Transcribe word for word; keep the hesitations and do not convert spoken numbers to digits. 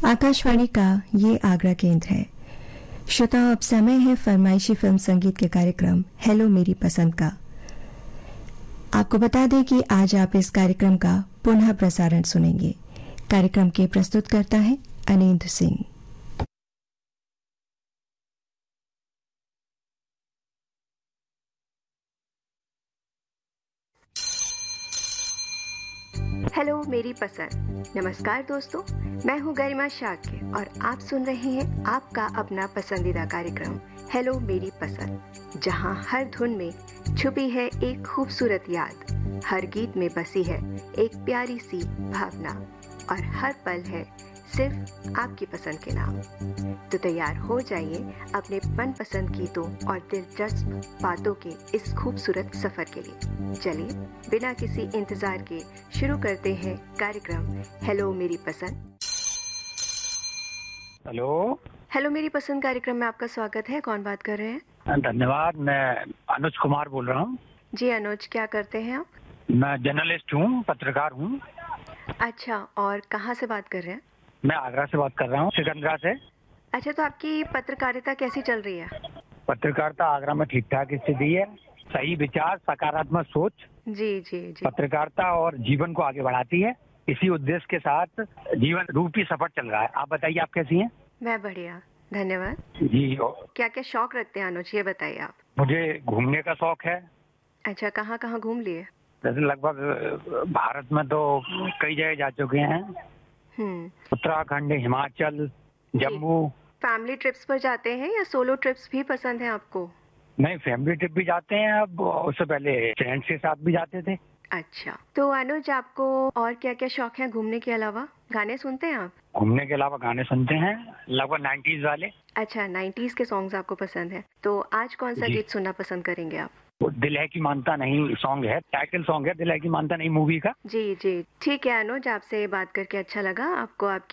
आकाशवाणी का ये आगरा केंद्र है। श्रोताओं, अब समय है फरमाइशी फिल्म संगीत के कार्यक्रम हेलो मेरी पसंद का। आपको बता दें कि आज आप इस कार्यक्रम का पुनः प्रसारण सुनेंगे। कार्यक्रम के प्रस्तुतकर्ता हैं अनिंद सिंह। हेलो मेरी पसंद। नमस्कार दोस्तों, मैं हूँ गरिमा शाक्य और आप सुन रहे हैं आपका अपना पसंदीदा कार्यक्रम हेलो मेरी पसंद, जहाँ हर धुन में छुपी है एक खूबसूरत याद, हर गीत में बसी है एक प्यारी सी भावना और हर पल है सिर्फ आपकी पसंद के नाम। तो तैयार हो जाइए अपने मनपसंद गीतों और दिलचस्प बातों के इस खूबसूरत सफर के लिए। चलिए बिना किसी इंतजार के शुरू करते हैं कार्यक्रम हेलो मेरी पसंद। हेलो हेलो मेरी पसंद कार्यक्रम में आपका स्वागत है। कौन बात कर रहे हैं? धन्यवाद। मैं अनुज कुमार बोल रहा हूँ। जी अनुज, क्या करते हैं आप? मैं जर्नलिस्ट हूँ, पत्रकार हूँ। अच्छा, और कहाँ से बात कर रहे हैं? मैं आगरा से बात कर रहा हूँ, सिकंदरा से। अच्छा, तो आपकी पत्रकारिता कैसी चल रही है? पत्रकारिता आगरा में ठीक ठाक स्थिति है। सही विचार, सकारात्मक सोच, जी जी जी पत्रकारिता और जीवन को आगे बढ़ाती है। इसी उद्देश्य के साथ जीवन रूपी सफर चल रहा है। आप बताइए, आप कैसी हैं? मैं बढ़िया, धन्यवाद। जी। क्या क्या शौक रखते हैं अनुज, ये बताइए आप। मुझे घूमने का शौक है। अच्छा, कहाँ कहाँ घूम लिए? जैसे लगभग भारत में तो कई जगह जा चुके हैं। हम्म उत्तराखंड, हिमाचल, जम्मू। फैमिली ट्रिप्स पर जाते हैं या सोलो ट्रिप्स भी पसंद है आपको? नहीं, फैमिली ट्रिप भी जाते हैं। अब उससे पहले फ्रेंड्स के साथ भी जाते थे। अच्छा, तो अनुज आपको और क्या क्या शौक है घूमने के अलावा? गाने सुनते हैं आप? घूमने के अलावा गाने सुनते हैं, लगभग नाइन्टीज वाले। अच्छा, नाइन्टीज के सॉन्ग्स आपको पसंद है। तो आज कौन सा गीत सुनना पसंद करेंगे आप? वो दिल है कि मानता नहीं सॉन्ग है, टाइटल सॉन्ग है दिल है कि मानता नहीं मूवी का। जी जी ठीक है अनुज, आपसे बात करके अच्छा लगा। आपको आपकी